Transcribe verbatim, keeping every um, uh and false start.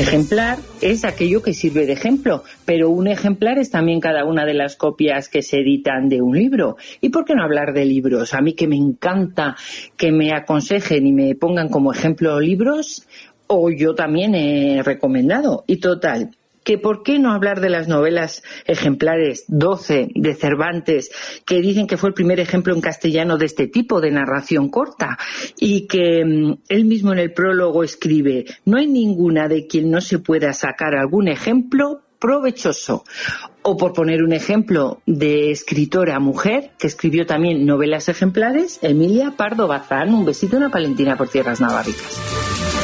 Ejemplar es aquello que sirve de ejemplo, pero un ejemplar es también cada una de las copias que se editan de un libro. ¿Y por qué no hablar de libros? A mí que me encanta que me aconsejen y me pongan como ejemplo libros, o yo también he recomendado. Y total, que por qué no hablar de las novelas ejemplares doce de Cervantes, que dicen que fue el primer ejemplo en castellano de este tipo de narración corta, y que um, él mismo en el prólogo escribe: no hay ninguna de quien no se pueda sacar algún ejemplo provechoso. O por poner un ejemplo de escritora mujer que escribió también novelas ejemplares, Emilia Pardo Bazán. Un besito, una palentina por tierras navarritas.